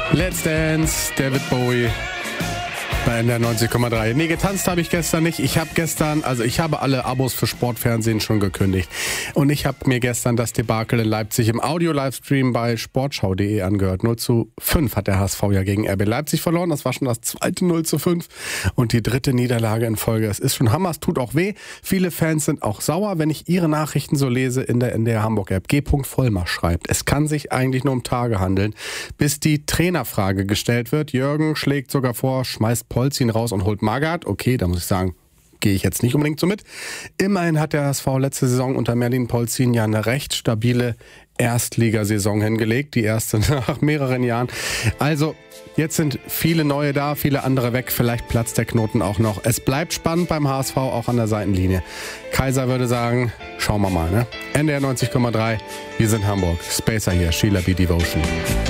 Let's Dance, David Bowie bei NDR 90,3. Nee, getanzt habe ich gestern nicht. Ich habe alle Abos für Sportfernsehen schon gekündigt. Und ich habe mir gestern das Debakel in Leipzig im Audio-Livestream bei sportschau.de angehört. 0:5 hat der HSV ja gegen RB Leipzig verloren. Das war schon das zweite 0:5 und die dritte Niederlage in Folge. Es ist schon Hammer, es tut auch weh. Viele Fans sind auch sauer, wenn ich ihre Nachrichten so lese in der NDR Hamburg-App. G. Vollmer schreibt, es kann sich eigentlich nur um Tage handeln, bis die Trainerfrage gestellt wird. Jürgen schlägt sogar vor, schmeißt Polzin raus und holt Magath. Okay, da muss ich sagen, gehe ich jetzt nicht unbedingt so mit. Immerhin hat der HSV letzte Saison unter Merlin Polzin ja eine recht stabile Erstligasaison hingelegt, die erste nach mehreren Jahren. Also, jetzt sind viele neue da, viele andere weg, vielleicht platzt der Knoten auch noch. Es bleibt spannend beim HSV, auch an der Seitenlinie. Kaiser würde sagen, schauen wir mal, ne? NDR 90,3, wir sind Hamburg. Spacer hier, Sheila B. Devotion.